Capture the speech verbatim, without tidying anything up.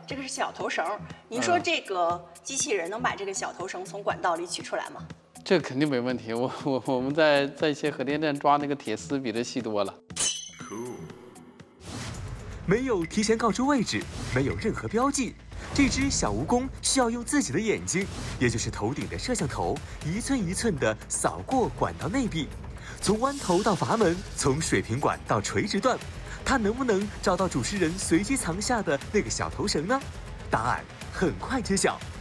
这个是小头绳。您说这个机器人能把这个小头绳从管道里取出来吗？ 这肯定没问题。我我我们在在一些核电站抓那个铁丝比这细多了。 没有提前告知位置，没有任何标记，这只小蜈蚣需要用自己的眼睛，也就是头顶的摄像头，一寸一寸地扫过管道内壁，从弯头到阀门，从水平管到垂直段，它能不能找到主持人随机藏下的那个小头绳呢？答案很快揭晓。